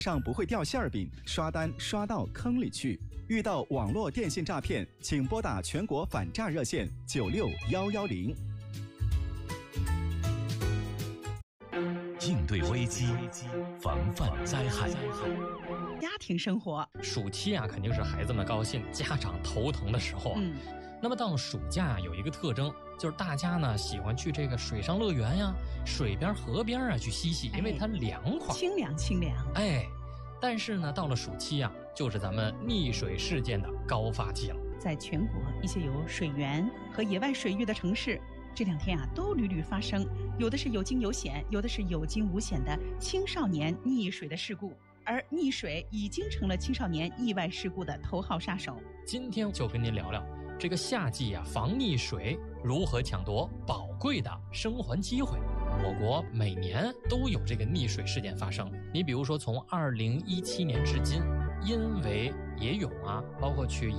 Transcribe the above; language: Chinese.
上不会掉馅儿饼，刷单刷到坑里去。遇到网络电信诈骗，请拨打全国反诈热线96110。 应对危机，防范灾害。 家庭生活， 暑期啊，肯定是孩子们高兴、家长头疼的时候啊。那么到了暑假有一个特征，就是大家呢喜欢去这个水上乐园呀、水边、河边啊去嬉戏，因为它凉快， 清凉清凉。 但是呢，到了暑期啊，就是咱们溺水事件的高发期了。 在全国一些有水源和野外水域的城市，这2天啊都屡屡发生，有的是有惊有险，有的是有惊无险的青少年溺水的事故。而溺水已经成了青少年意外事故的头号杀手。 今天就跟您聊聊这个夏季啊，防溺水如何抢夺宝贵的生还机会。我国每年都有这个溺水事件发生。你比如说，从2017年至今，因为野泳啊，包括去